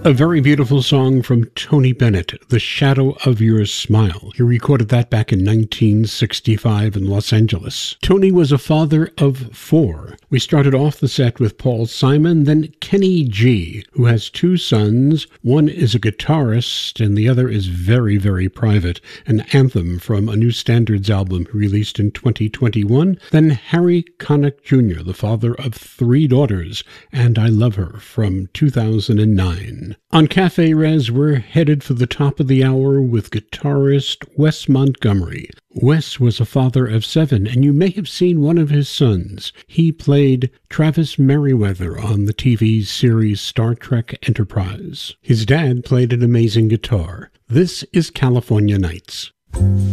A very beautiful song from Tony Bennett, The Shadow of Your Smile. He recorded that back in 1965 in Los Angeles. Tony was a father of four. We started off the set with Paul Simon, then Kenny G, who has two sons. One is a guitarist, and the other is very, very private, an anthem from a New Standards album released in 2021. Then Harry Connick Jr., the father of three daughters, and I Love Her from 2009. On Cafe Res, we're headed for the top of the hour with guitarist Wes Montgomery. Wes was a father of seven, and you may have seen one of his sons. He played Travis Merriweather on the TV series Star Trek Enterprise. His dad played an amazing guitar. This is California Nights.